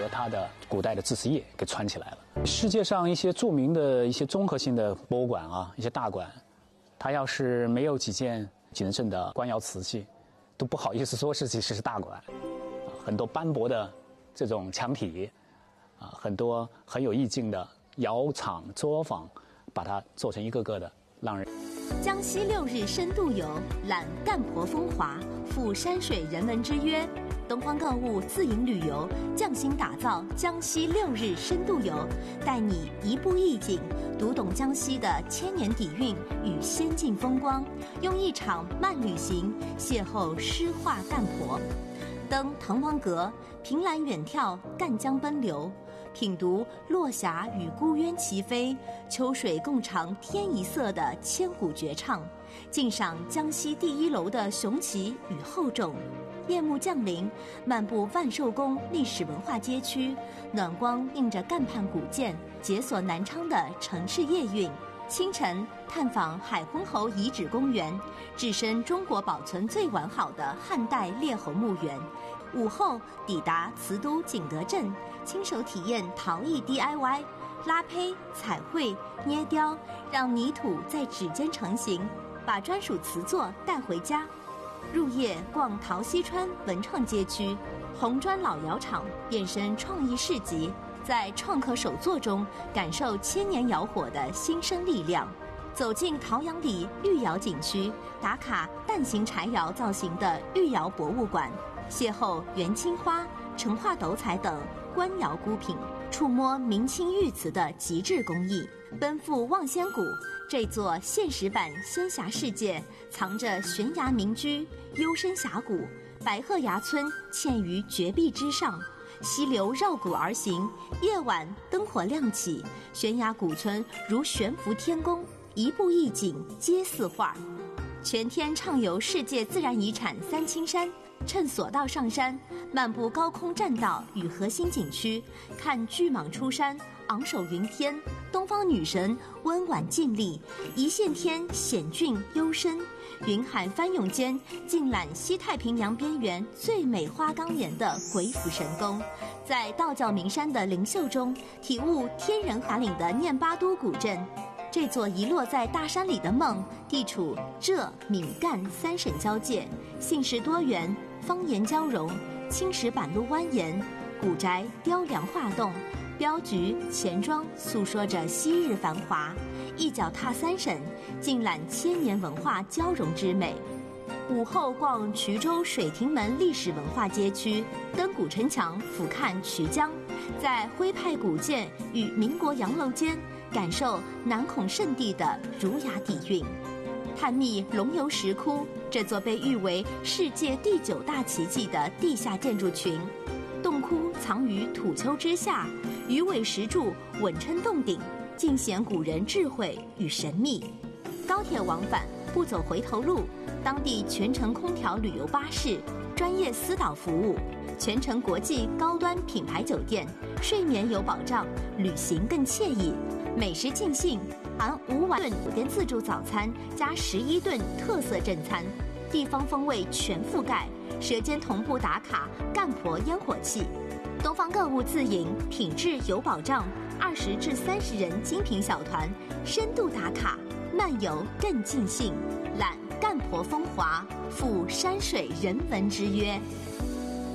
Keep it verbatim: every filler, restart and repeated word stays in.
和它的古代的制瓷业给串起来了。世界上一些著名的一些综合性的博物馆啊，一些大馆，它要是没有几件景德镇的官窑瓷器，都不好意思说是其实是大馆。啊，很多斑驳的这种墙体，啊，很多很有意境的窑厂作坊，把它做成一个个的让人。 江西六日深度游，览干婆风华，赴山水人文之约。东方购物自营旅游匠心打造江西六日深度游，带你一步一景，读懂江西的千年底蕴与先进风光，用一场慢旅行邂逅诗画干婆。登滕王阁，凭栏远眺赣江奔流，品读落霞与孤鸢齐飞，秋水共长天一色的千古绝唱，尽赏江西第一楼的雄奇与厚重。夜幕降临，漫步万寿宫历史文化街区，暖光映着赣畔古建，解锁南昌的城市夜韵。清晨探访海昏侯遗址公园，置身中国保存最完好的汉代列侯墓园。午后抵达瓷都景德镇，亲手体验陶艺 D I Y， 拉胚、彩绘、捏雕，让泥土在指尖成型，把专属瓷作带回家。入夜逛陶溪川文创街区，红砖老窑厂变身创意市集，在创客手作中感受千年窑火的新生力量。走进陶阳里玉窑景区，打卡蛋形柴窑造型的玉窑博物馆，邂逅元青花、成化斗彩等官窑孤品，触摸明清玉瓷的极致工艺。奔赴望仙谷，这座现实版仙侠世界藏着悬崖民居、幽深峡谷，白鹤崖村嵌于绝壁之上，溪流绕谷而行，夜晚灯火亮起，悬崖古村如悬浮天宫，一步一景皆似画。全天畅游世界自然遗产三清山，趁索道上山，漫步高空栈道与核心景区，看巨蟒出山，昂首云天，东方女神温婉静丽，一线天险峻幽深，云海翻涌间尽览西太平洋边缘最美花岗岩的鬼斧神工，在道教名山的灵秀中体悟天人华岭的念巴都古镇。这座遗落在大山里的梦，地处浙闽赣三省交界，姓氏多元，方言交融，青石板路蜿蜒，古宅雕梁画栋，镖局钱庄诉说着昔日繁华。一脚踏三省，尽览千年文化交融之美。午后逛衢州水亭门历史文化街区，登古城墙俯瞰衢江，在徽派古建与民国洋楼间感受南孔圣地的儒雅底蕴。探秘龙游石窟，这座被誉为世界第九大奇迹的地下建筑群，洞窟藏于土丘之下，鱼尾石柱稳称洞顶，尽显古人智慧与神秘。高铁往返不走回头路，当地全程空调旅游巴士，专业私导服务，全程国际高端品牌酒店，睡眠有保障，旅行更惬意。美食尽兴，含五碗跟自助早餐加十一顿特色正餐，地方风味全覆盖，舌尖同步打卡干婆烟火气。东方购物自营，品质有保障，二十至三十人精品小团，深度打卡，漫游更尽兴，览干婆风华，赴山水人文之约。